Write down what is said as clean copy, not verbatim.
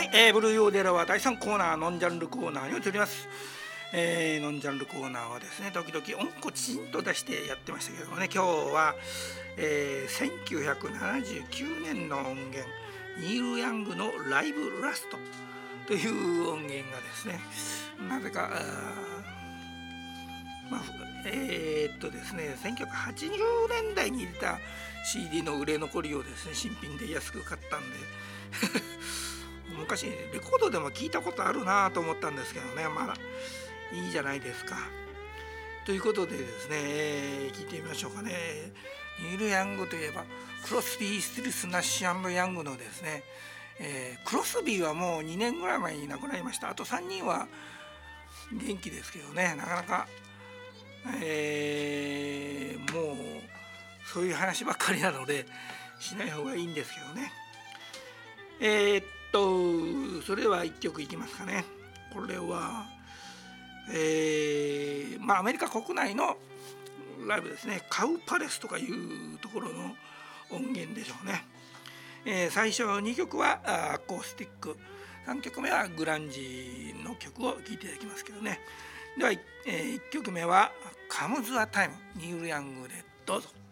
はい、ブルーヨーデラは第3コーナー、ノンジャンルコーナーに移ります。ノンジャンルコーナーはですね、時々音コチンと出してやってましたけどもね、今日は、1979年の音源、ニール・ヤングのライブラストという音源がですね、なぜかですね、1980年代に出た CD の売れ残りをですね、新品で安く買ったんで昔レコードでも聞いたことあるなと思ったんですけどね、まあいいじゃないですか。ということでですね、聞いてみましょうかね。ニール・ヤングといえばクロスビー・スティルス・ナッシュ&ヤングのですね、クロスビーはもう2年ぐらい前に亡くなりました。あと3人は元気ですけどね、なかなか、もうそういう話ばっかりなのでしない方がいいんですけどね。それでは1曲いきますかね。これは、アメリカ国内のライブですね。カウパレスとかいうところの音源でしょうね。最初2曲はアコースティック、3曲目はグランジの曲を聴いていただきますけどね。では、1曲目はカムズ・ア・タイム、ニール・ヤングでどうぞ。